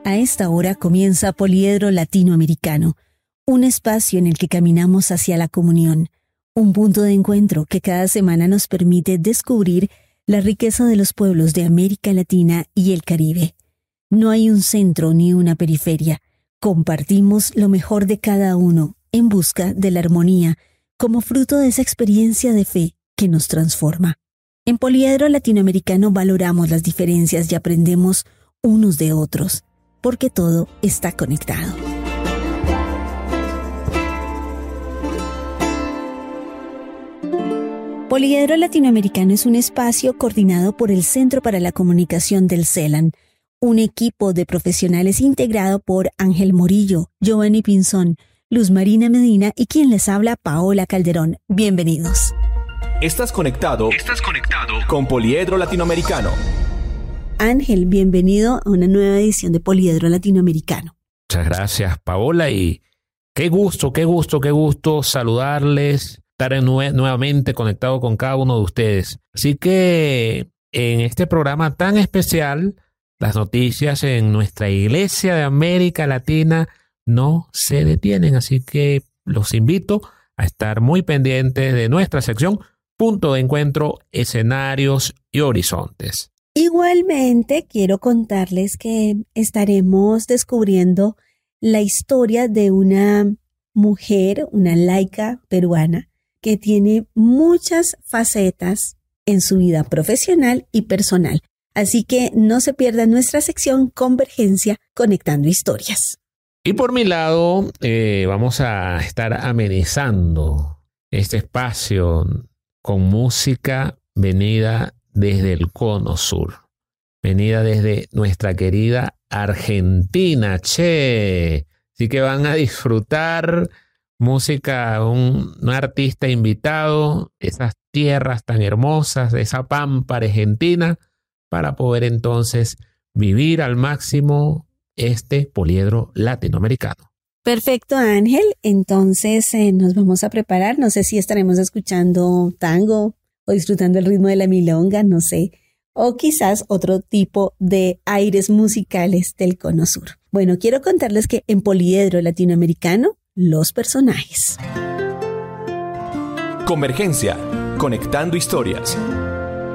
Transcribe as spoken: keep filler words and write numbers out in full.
A esta hora comienza Poliedro Latinoamericano, un espacio en el que caminamos hacia la comunión, un punto de encuentro que cada semana nos permite descubrir la riqueza de los pueblos de América Latina y el Caribe. No hay un centro ni una periferia. Compartimos lo mejor de cada uno en busca de la armonía, como fruto de esa experiencia de fe que nos transforma. En Poliedro Latinoamericano valoramos las diferencias y aprendemos unos de otros, porque todo está conectado. Poliedro Latinoamericano es un espacio coordinado por el Centro para la Comunicación del CELAN, un equipo de profesionales integrado por Ángel Morillo, Giovanni Pinzón, Luz Marina Medina y quien les habla, Paola Calderón. Bienvenidos. Estás conectado, Estás conectado con Poliedro Latinoamericano. Ángel, bienvenido a una nueva edición de Poliedro Latinoamericano. Muchas gracias, Paola, y qué gusto, qué gusto, qué gusto saludarles, estar nue- nuevamente conectado con cada uno de ustedes. Así que en este programa tan especial, las noticias en nuestra Iglesia de América Latina no se detienen, así que los invito a estar muy pendientes de nuestra sección Punto de Encuentro, Escenarios y Horizontes. Igualmente, quiero contarles que estaremos descubriendo la historia de una mujer, una laica peruana, que tiene muchas facetas en su vida profesional y personal. Así que no se pierdan nuestra sección Convergencia, Conectando Historias. Y por mi lado, eh, vamos a estar amenizando este espacio con música venida desde el Cono Sur, venida desde nuestra querida Argentina, che. Así que van a disfrutar música, un, un artista invitado, esas tierras tan hermosas, de esa pampa argentina, para poder entonces vivir al máximo este poliedro latinoamericano. Perfecto, Ángel. Entonces eh, nos vamos a preparar. No sé si estaremos escuchando tango o disfrutando el ritmo de la milonga, no sé. O quizás otro tipo de aires musicales del Cono Sur. Bueno, quiero contarles que en Poliedro Latinoamericano, los personajes. Convergencia, Conectando Historias.